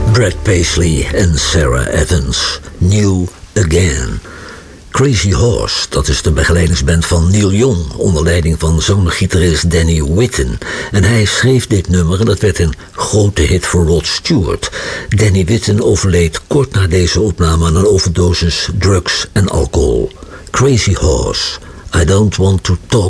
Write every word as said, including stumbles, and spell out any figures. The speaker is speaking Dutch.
Brad Paisley en Sarah Evans. New Again. Crazy Horse, dat is de begeleidingsband van Neil Young, onder leiding van zanger-gitarist Danny Whitten. En hij schreef dit nummer en dat werd een grote hit voor Rod Stewart. Danny Whitten overleed kort na deze opname aan een overdosis drugs en alcohol. Crazy Horse. I don't want to talk